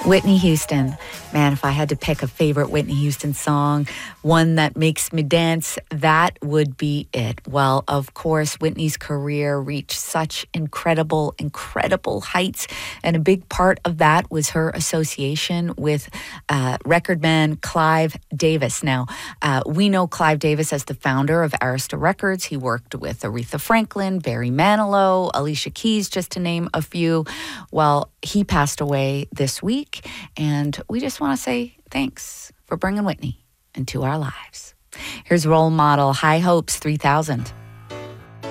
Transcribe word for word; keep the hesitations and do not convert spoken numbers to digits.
Whitney Houston. Man, if I had to pick a favorite Whitney Houston song, one that makes me dance, that would be it. Well, of course, Whitney's career reached such incredible, incredible heights. And a big part of that was her association with uh, record man Clive Davis. Now, uh, we know Clive Davis as the founder of Arista Records. He worked with Aretha Franklin, Barry Manilow, Alicia Keys, just to name a few. Well, he passed away this week, and we just want to say thanks for bringing Whitney into our lives. Here's role model High Hopes three thousand.